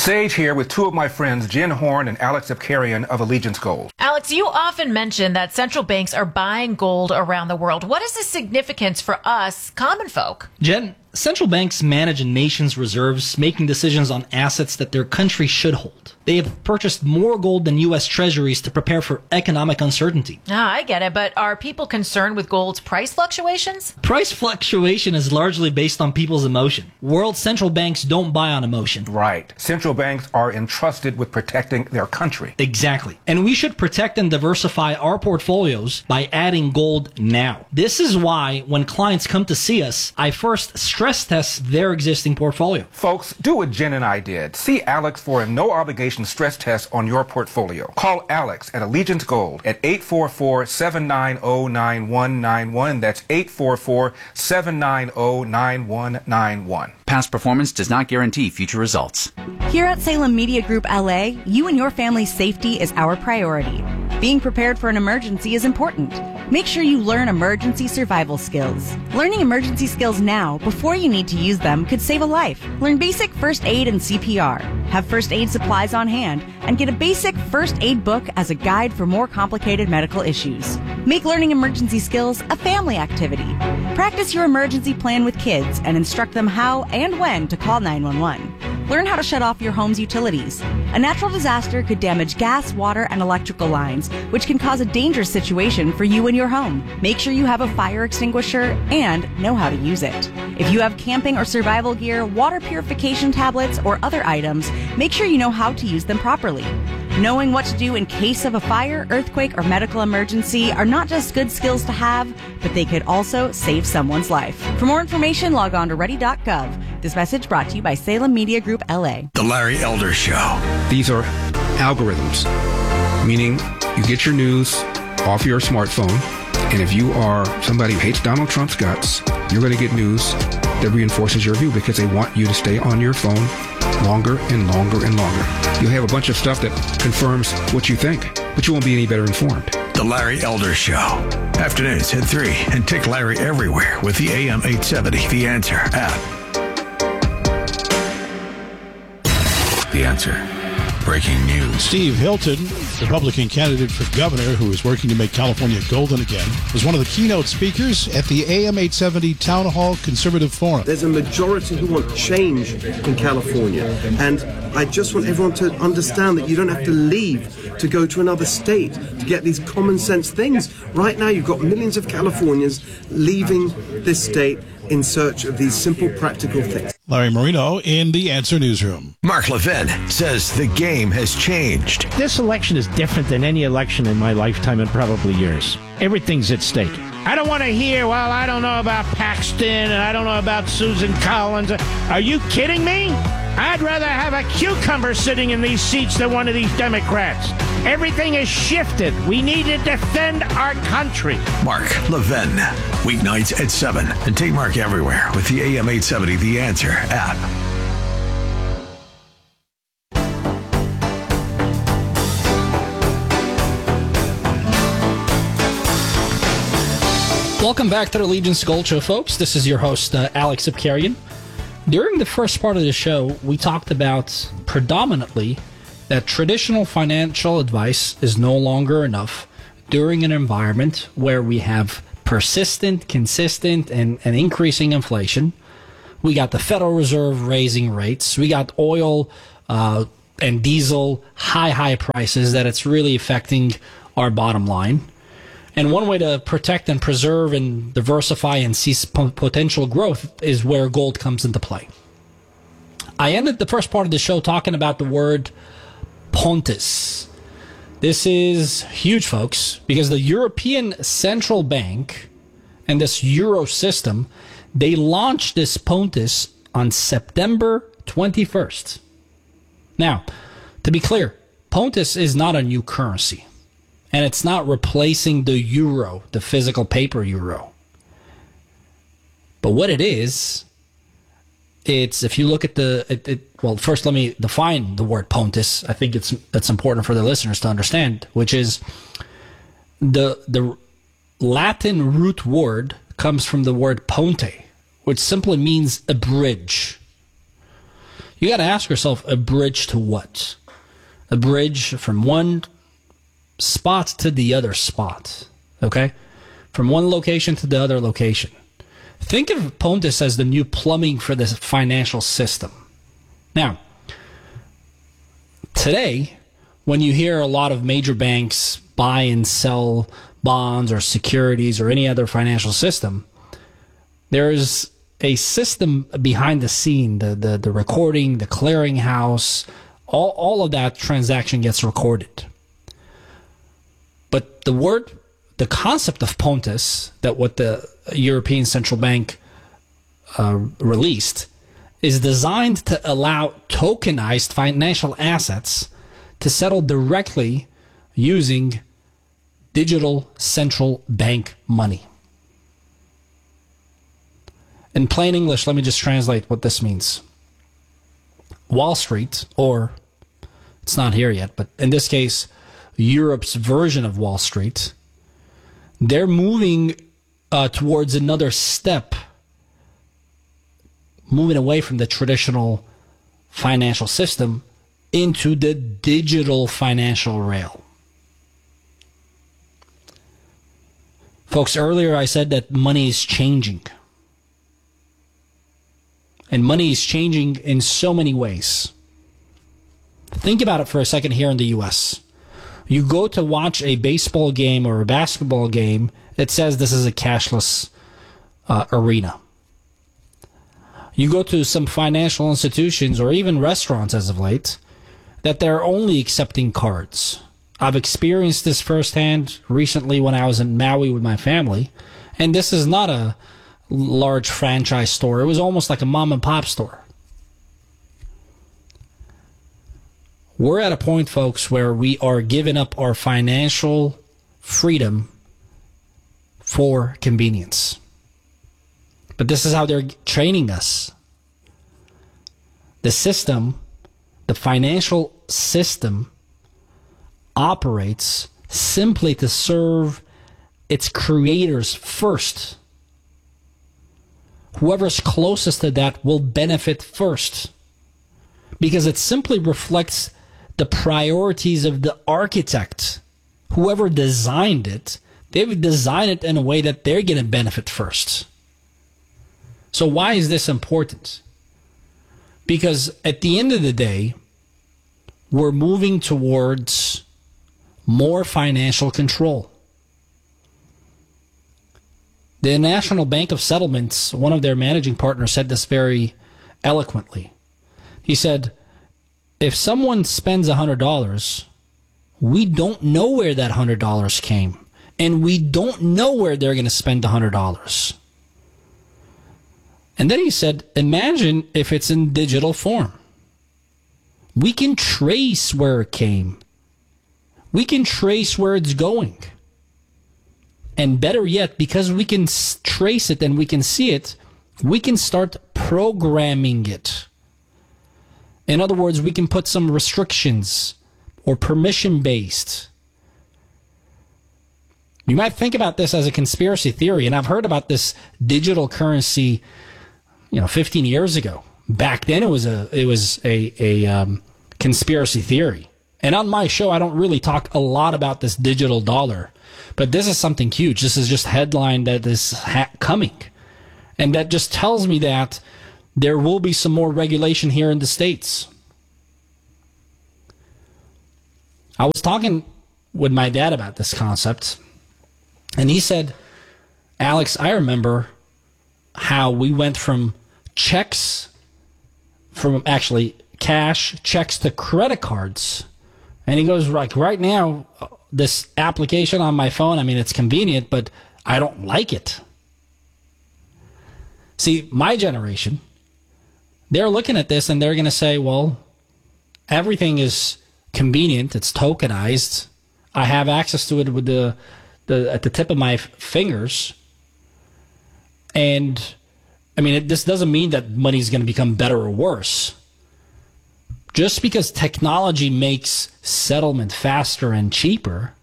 Sage here with two of my friends, Jen Horn and Alex Abkarian of Allegiance Gold. Alex, you often mention that central banks are buying gold around the world. What is the significance for us, common folk? Jen, central banks manage a nation's reserves, making decisions on assets that their country should hold. They have purchased more gold than U.S. treasuries to prepare for economic uncertainty. I get it, but are people concerned with gold's price fluctuations? Price fluctuation is largely based on people's emotion. World central banks don't buy on emotion. Right. Central banks are entrusted with protecting their country. Exactly. And we should protect and diversify our portfolios by adding gold now. This is why when clients come to see us, I first stress test their existing portfolio. Folks, do what Jen and I did. See Alex for a no-obligation stress test on your portfolio. Call Alex at Allegiance Gold at 844-790-9191. That's 844-790-9191. Past performance does not guarantee future results. Here at Salem Media Group LA, you and your family's safety is our priority. Being prepared for an emergency is important. Make sure you learn emergency survival skills. Learning emergency skills now, before you need to use them, could save a life. Learn basic first aid and CPR. Have first aid supplies on hand, and get a basic first aid book as a guide for more complicated medical issues. Make learning emergency skills a family activity. Practice your emergency plan with kids and instruct them how and when to call 911. Learn how to shut off your home's utilities. A natural disaster could damage gas, water, and electrical lines, which can cause a dangerous situation for you and your home. Make sure you have a fire extinguisher and know how to use it. If you have camping or survival gear, water purification tablets, or other items, make sure you know how to use them properly. Knowing what to do in case of a fire, earthquake, or medical emergency are not just good skills to have, but they could also save someone's life. For more information, log on to ready.gov. This message brought to you by Salem Media Group LA. The Larry Elder Show. These are algorithms, meaning you get your news off your smartphone, and if you are somebody who hates Donald Trump's guts, you're going to get news that reinforces your view because they want you to stay on your phone longer and longer and longer. You'll have a bunch of stuff that confirms what you think, but you won't be any better informed. The Larry Elder Show. Afternoons at 3, and take Larry everywhere with the AM 870 The Answer app. The Answer. Breaking news. Steve Hilton, Republican candidate for governor who is working to make California golden again, was one of the keynote speakers at the AM 870 Town Hall Conservative Forum. There's a majority who want change in California, and I just want everyone to understand that you don't have to leave to go to another state to get these common sense things. Right now you've got millions of Californians leaving this state in search of these simple, practical things. Larry Marino in the Answer Newsroom. Mark Levin says the game has changed. This election is different than any election in my lifetime and probably yours. Everything's at stake. I don't want to hear, well, I don't know about Paxton and I don't know about Susan Collins. Are you kidding me? I'd rather have a cucumber sitting in these seats than one of these Democrats. Everything has shifted. We need to defend our country. Mark Levin, weeknights at 7. And take Mark everywhere with the AM 870 The Answer app. Welcome back to the Allegiance Gold Show, folks. This is your host, Alex Abkarian. During the first part of the show, we talked about predominantly that traditional financial advice is no longer enough during an environment where we have persistent, consistent, and increasing inflation. We got the Federal Reserve raising rates. We got oil and diesel high prices that it's really affecting our bottom line. And one way to protect and preserve and diversify and seize potential growth is where gold comes into play. I ended the first part of the show talking about the word Pontus. This is huge, folks, because the European Central Bank and this Euro system, they launched this Pontus on September 21st. Now, to be clear, Pontus is not a new currency. And it's not replacing the euro, the physical paper euro. But what it is, it's, if you look at well, first let me define the word Pontus. I think that's important for the listeners to understand, which is the Latin root word comes from the word ponte, which simply means a bridge. You got to ask yourself, a bridge to what? A bridge from one spot to the other spot, okay? From one location to the other location. Think of Pontus as the new plumbing for the financial system. Now, today, when you hear a lot of major banks buy and sell bonds or securities or any other financial system, there's a system behind the scene, the recording, the clearinghouse, all of that transaction gets recorded. But the concept of Pontus, that what the European Central Bank released, is designed to allow tokenized financial assets to settle directly using digital central bank money. In plain English, let me just translate what this means. Wall Street, or it's not here yet, but in this case, Europe's version of Wall Street, they're moving towards another step, moving away from the traditional financial system into the digital financial rail. Folks, earlier I said that money is changing. And money is changing in so many ways. Think about it for a second here in the U.S. You go to watch a baseball game or a basketball game, it says this is a cashless arena. You go to some financial institutions or even restaurants as of late, that they're only accepting cards. I've experienced this firsthand recently when I was in Maui with my family, and this is not a large franchise store. It was almost like a mom and pop store. We're at a point, folks, where we are giving up our financial freedom for convenience. But this is how they're training us. The system, the financial system, operates simply to serve its creators first. Whoever's closest to that will benefit first, because it simply reflects the priorities of the architect. Whoever designed it, they've designed it in a way that they're going to benefit first. So why is this important? Because at the end of the day, we're moving towards more financial control. The National Bank of Settlements, one of their managing partners, said this very eloquently. He said, if someone spends $100, we don't know where that $100 came, and we don't know where they're going to spend the $100. And then he said, imagine if it's in digital form. We can trace where it came. We can trace where it's going. And better yet, because we can trace it and we can see it, we can start programming it. In other words, we can put some restrictions or permission-based. You might think about this as a conspiracy theory, and I've heard about this digital currency, 15 years ago. Back then, it was a conspiracy theory. And on my show, I don't really talk a lot about this digital dollar. But this is something huge. This is just a headline that is coming. And that just tells me that there will be some more regulation here in the States. I was talking with my dad about this concept, and he said, Alex, I remember how we went from checks, from actually cash, checks to credit cards. And he goes, like, right now, this application on my phone, it's convenient, but I don't like it. See, my generation, they're looking at this and they're going to say, well, everything is convenient. It's tokenized. I have access to it with the at the tip of my fingers. And, this doesn't mean that money is going to become better or worse. Just because technology makes settlement faster and cheaper,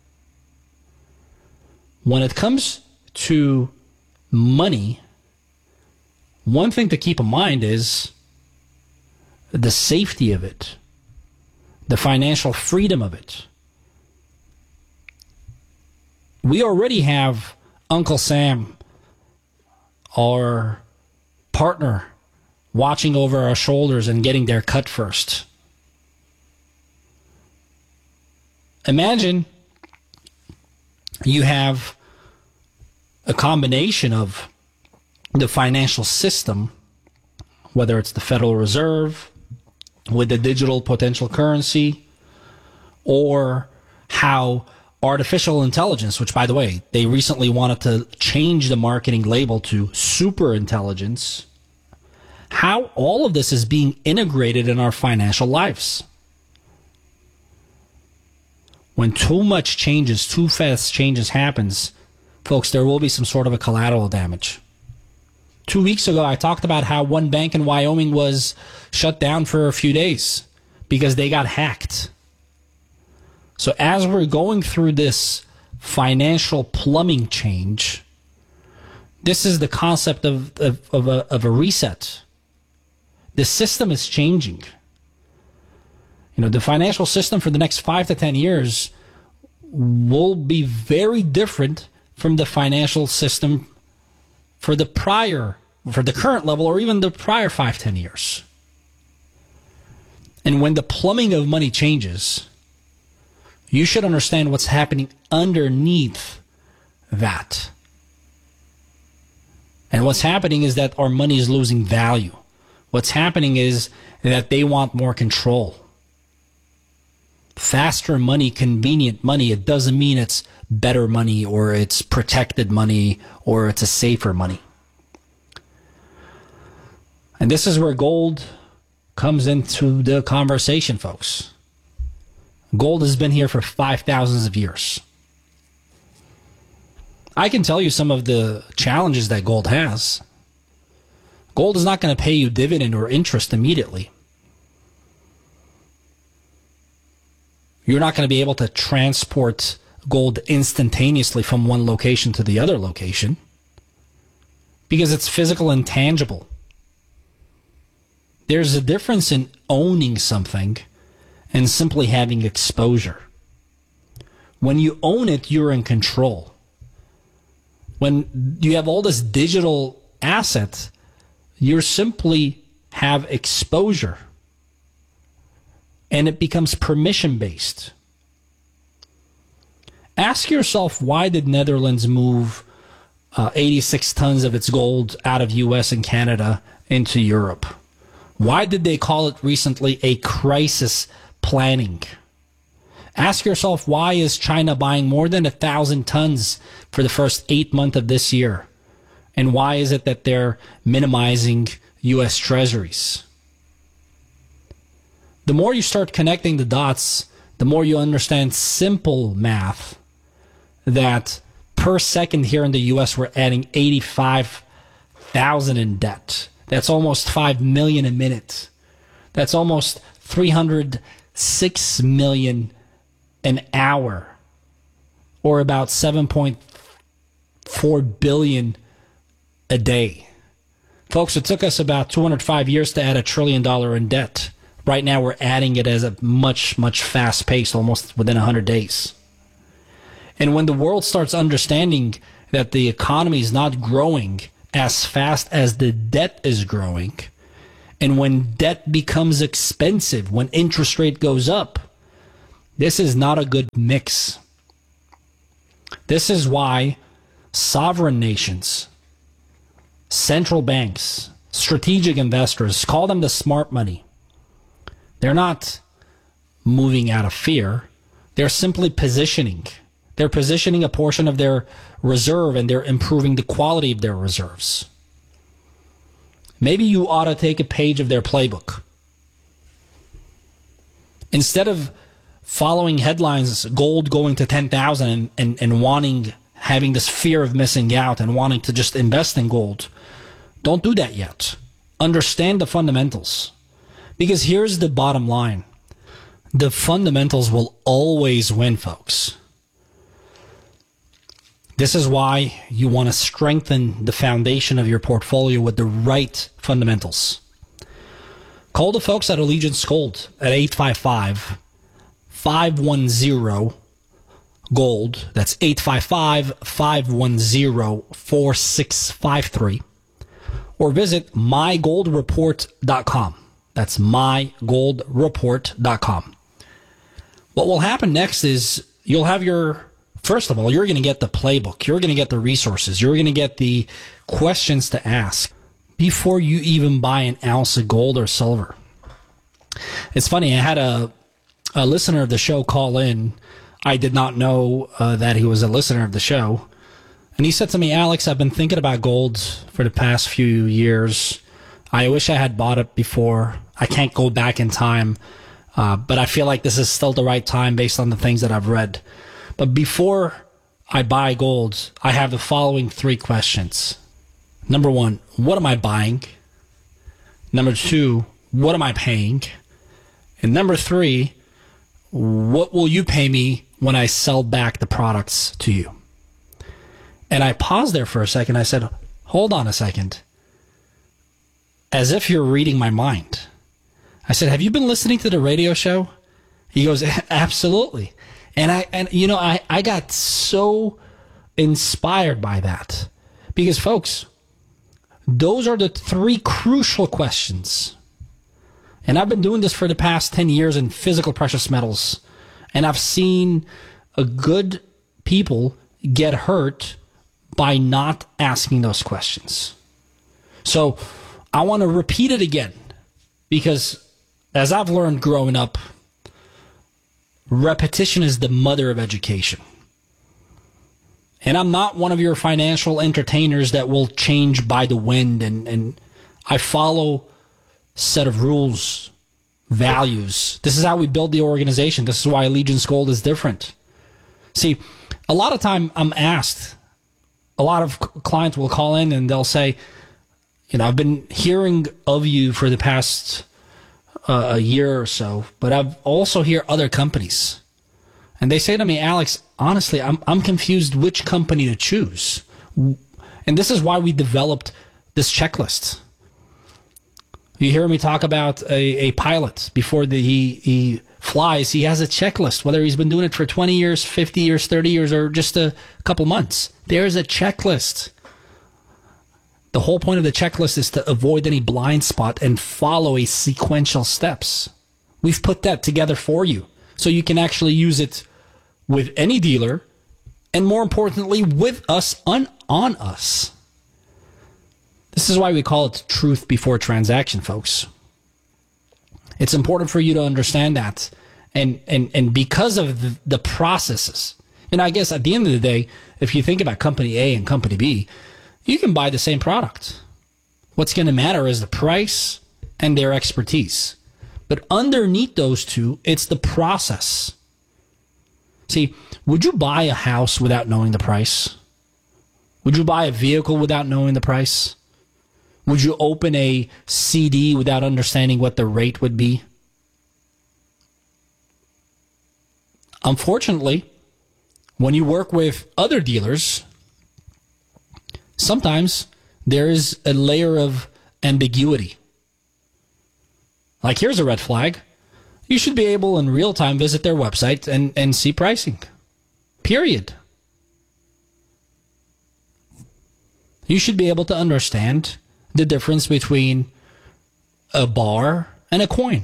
when it comes to money, one thing to keep in mind is the safety of it, the financial freedom of it. We already have Uncle Sam, our partner, watching over our shoulders and getting their cut first. Imagine you have a combination of the financial system, whether it's the Federal Reserve with the digital potential currency, or how artificial intelligence, which, by the way, they recently wanted to change the marketing label to super intelligence, how all of this is being integrated in our financial lives. When too much changes, too fast changes happens, folks, there will be some sort of a collateral damage. 2 weeks ago, I talked about how one bank in Wyoming was shut down for a few days because they got hacked. So as we're going through this financial plumbing change, this is the concept of a reset. The system is changing. You know, the financial system for the next 5 to 10 years will be very different from the financial system for the current level, or even the prior 5-10 years. And when the plumbing of money changes, you should understand what's happening underneath that. And what's happening is that our money is losing value. What's happening is that they want more control. Faster money, convenient money, it doesn't mean it's better money, or it's protected money, or it's a safer money. And this is where gold comes into the conversation, folks. Gold has been here for 5,000 of years. I can tell you some of the challenges that gold has. Gold is not going to pay you dividend or interest immediately. You're not going to be able to transport gold instantaneously from one location to the other location because it's physical and tangible. There's a difference in owning something and simply having exposure. When you own it, you're in control. When you have all this digital asset, you simply have exposure. And it becomes permission-based. Ask yourself, why did Netherlands move 86 tons of its gold out of U.S. and Canada into Europe? Why did they call it recently a crisis planning? Ask yourself, why is China buying more than 1,000 tons for the first 8 months of this year? And why is it that they're minimizing U.S. treasuries? The more you start connecting the dots, the more you understand simple math that per second here in the U.S. we're adding 85,000 in debt. That's almost 5 million a minute. That's almost 306 million an hour, or about 7.4 billion a day. Folks, it took us about 205 years to add $1 trillion in debt. Right now, we're adding it as a much, much fast pace, almost within 100 days. And when the world starts understanding that the economy is not growing as fast as the debt is growing, and when debt becomes expensive, when interest rate goes up, this is not a good mix. This is why sovereign nations, central banks, strategic investors, call them the smart money. They're not moving out of fear. They're simply positioning. They're positioning a portion of their reserve, and they're improving the quality of their reserves. Maybe you ought to take a page of their playbook. Instead of following headlines, gold going to 10,000 and having this fear of missing out and wanting to just invest in gold, don't do that yet. Understand the fundamentals. Because here's the bottom line. The fundamentals will always win, folks. This is why you want to strengthen the foundation of your portfolio with the right fundamentals. Call the folks at Allegiance Gold at 855-510-GOLD. That's 855-510-4653. Or visit mygoldreport.com. That's mygoldreport.com. What will happen next is you'll have first of all, you're going to get the playbook. You're going to get the resources. You're going to get the questions to ask before you even buy an ounce of gold or silver. It's funny, I had a listener of the show call in. I did not know that he was a listener of the show. And he said to me, Alex, I've been thinking about gold for the past few years. I wish I had bought it before. I can't go back in time. But I feel like this is still the right time based on the things that I've read. But before I buy gold, I have the following 3 questions. Number 1, what am I buying? Number 2, what am I paying? And number 3, what will you pay me when I sell back the products to you? And I paused there for a second. I said, hold on a second. As if you're reading my mind. I said, have you been listening to the radio show? He goes, absolutely. And I got so inspired by that. Because folks, those are the 3 crucial questions. And I've been doing this for the past 10 years in physical precious metals. And I've seen a good people get hurt by not asking those questions. So I want to repeat it again. Because as I've learned growing up, repetition is the mother of education. And I'm not one of your financial entertainers that will change by the wind. And I follow a set of rules, values. This is how we build the organization. This is why Allegiance Gold is different. See, a lot of time I'm asked, a lot of clients will call in and they'll say, I've been hearing of you for the past a year or so, but I've also hear other companies. And they say to me, Alex, honestly, I'm confused which company to choose. And this is why we developed this checklist. You hear me talk about a pilot before he flies. He has a checklist, whether he's been doing it for 20 years, 50 years, 30 years, or just a couple months. There's a checklist. The whole point of the checklist is to avoid any blind spot and follow a sequential steps. We've put that together for you so you can actually use it with any dealer and, more importantly, with us on us. This is why we call it truth before transaction, folks. It's important for you to understand that. And because of the processes, and I guess at the end of the day, if you think about company A and company B, you can buy the same product. What's going to matter is the price and their expertise. But underneath those two, it's the process. See, would you buy a house without knowing the price? Would you buy a vehicle without knowing the price? Would you open a CD without understanding what the rate would be? Unfortunately, when you work with other dealers, sometimes there is a layer of ambiguity. Like, here's a red flag. You should be able in real time visit their website and see pricing. Period. You should be able to understand the difference between a bar and a coin.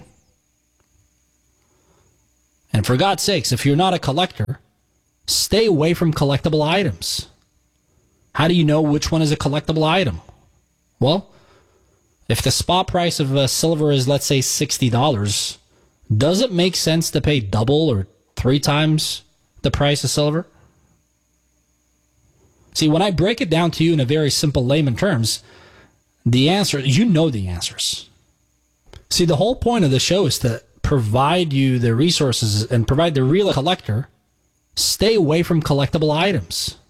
And for God's sakes, if you're not a collector, stay away from collectible items. How do you know which one is a collectible item? Well, if the spot price of a silver is, let's say, $60, does it make sense to pay double or 3 times the price of silver? See, when I break it down to you in a very simple layman terms, the answer, you know the answers. See, the whole point of the show is to provide you the resources and provide the real collector. Stay away from collectible items.